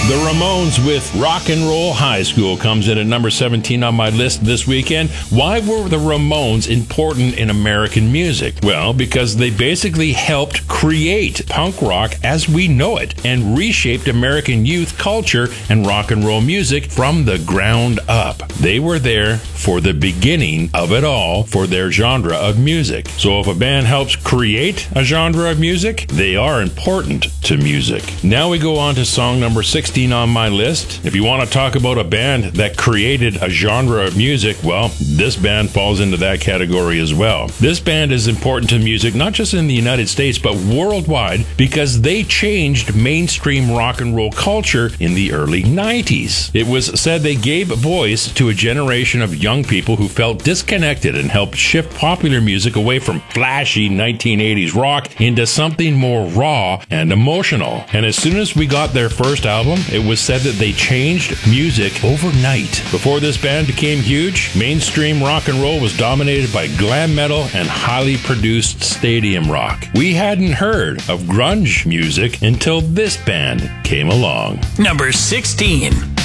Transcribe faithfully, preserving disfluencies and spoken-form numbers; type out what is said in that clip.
The Ramones with Rock and Roll High School comes in at number seventeen on my list this weekend. Why were the Ramones important in American music? Well, because they basically helped create punk rock as we know it and reshaped American youth culture and rock and roll music from the ground up. They were there for the beginning of it all for their genre of music. So if a band helps create a genre of music, they are important to music. Now we go on to song number sixteen on my list. If you want to talk about a band that created a genre of music, well, this band falls into that category as well. This band is important to music, not just in the United States, but worldwide, because they changed mainstream rock and roll culture in the early nineties. It was said they gave voice to a generation of young people who felt disconnected and helped shift popular music away from flashy nineteen eighties rock into something more raw and emotional. And as soon as we got their first album, it was said that they changed music overnight. Before this band became huge, mainstream rock and roll was dominated by glam metal and highly produced stadium rock. We hadn't heard of grunge music until this band came along. Number sixteen.